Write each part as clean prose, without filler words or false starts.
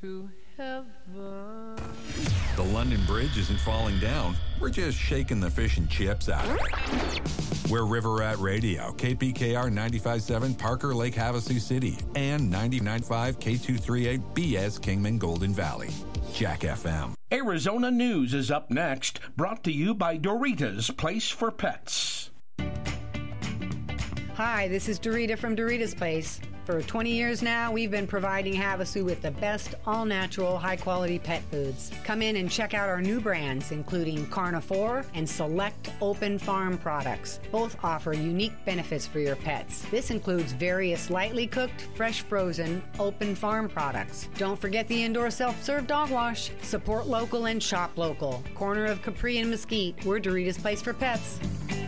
to heaven. The London Bridge isn't falling down. We're just shaking the fish and chips out of it. We're River Rat Radio, KPKR 95.7 Parker Lake Havasu City, and 99.5 K238 BS Kingman Golden Valley. Jack FM. Arizona News is up next, brought to you by Dorita's Place for Pets. Hi, this is Dorita from Dorita's Place. For 20 years now, we've been providing Havasu with the best all-natural, high-quality pet foods. Come in and check out our new brands, including Carnivore and select open farm products. Both offer unique benefits for your pets. This includes various lightly cooked, fresh frozen, open farm products. Don't forget the indoor self-serve dog wash. Support local and shop local. Corner of Capri and Mesquite, we're Dorita's Place for Pets.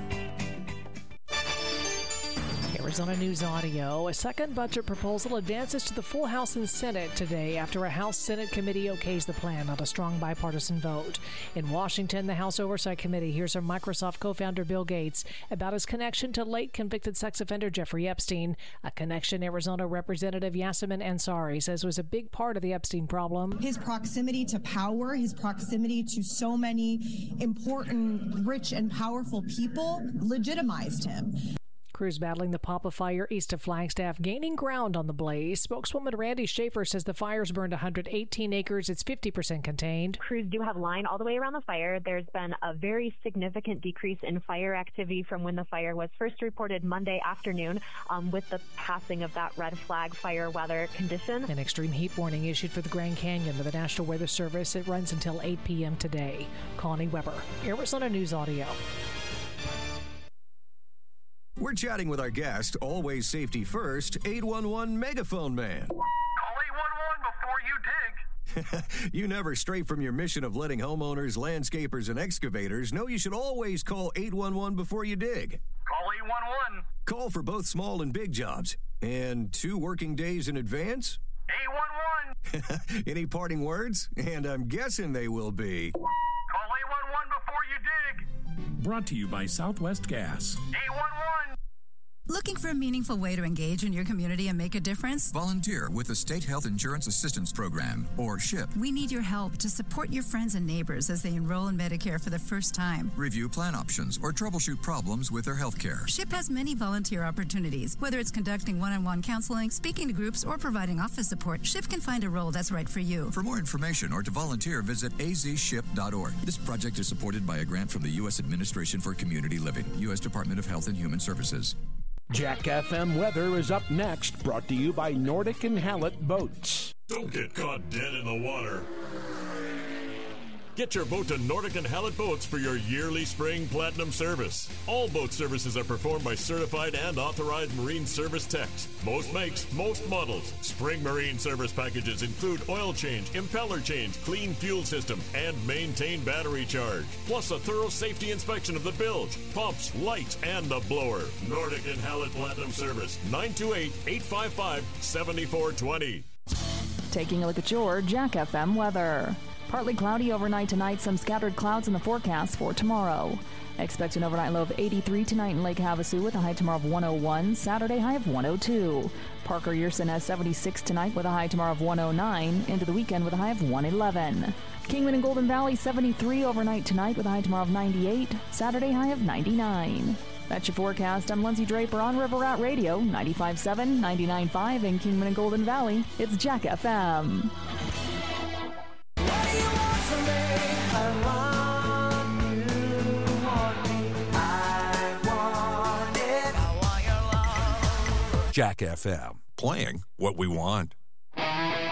Arizona News Audio. A second budget proposal advances to the full House and Senate today after a House Senate committee okays the plan on a strong bipartisan vote. In Washington, the House Oversight Committee hears from Microsoft co-founder Bill Gates about his connection to late convicted sex offender Jeffrey Epstein, a connection Arizona Representative Yasemin Ansari says was a big part of the Epstein problem. His proximity to power, his proximity to so many important, rich, and powerful people legitimized him. Crews battling the Papa fire east of Flagstaff gaining ground on the blaze. Spokeswoman Randy Schaefer says the fires burned 118 acres. It's 50% contained. Crews do have line all the way around the fire. There's been a very significant decrease in fire activity from when the fire was first reported Monday afternoon with the passing of that red flag fire weather condition. An extreme heat warning issued for the Grand Canyon by the National Weather Service. It runs until 8 p.m. today. Connie Weber, Arizona News Audio. We're chatting with our guest, always safety first, 811 Megaphone Man. Call 811 before you dig. You never stray from your mission of letting homeowners, landscapers, and excavators know you should always call 811 before you dig. Call 811. Call for both small and big jobs. And 2 working days in advance? 811. Any parting words? And I'm guessing they will be... Call 811 before you dig. Brought to you by Southwest Gas. 811. Looking for a meaningful way to engage in your community and make a difference? Volunteer with the State Health Insurance Assistance Program, or SHIP. We need your help to support your friends and neighbors as they enroll in Medicare for the first time. Review plan options or troubleshoot problems with their health care. SHIP has many volunteer opportunities. Whether it's conducting one-on-one counseling, speaking to groups, or providing office support, SHIP can find a role that's right for you. For more information or to volunteer, visit azship.org. This project is supported by a grant from the U.S. Administration for Community Living, U.S. Department of Health and Human Services. Jack FM weather is up next, brought to you by Nordic and Hallett Boats. Don't get caught dead in the water. Get your boat to Nordic and Hallett Boats for your yearly spring platinum service. All boat services are performed by certified and authorized marine service techs. Most makes, most models. Spring marine service packages include oil change, impeller change, clean fuel system, and maintain battery charge. Plus a thorough safety inspection of the bilge, pumps, lights, and the blower. Nordic and Hallett Platinum Service, 928-855-7420. Taking a look at your Jack FM weather. Partly cloudy overnight tonight, some scattered clouds in the forecast for tomorrow. Expect an overnight low of 83 tonight in Lake Havasu with a high tomorrow of 101, Saturday high of 102. Parker Yerson has 76 tonight with a high tomorrow of 109, into the weekend with a high of 111. Kingman and Golden Valley 73 overnight tonight with a high tomorrow of 98, Saturday high of 99. That's your forecast. I'm Lindsay Draper on River Rat Radio, 95.7, 99.5 in Kingman and Golden Valley. It's Jack FM. Jack FM, playing what we want.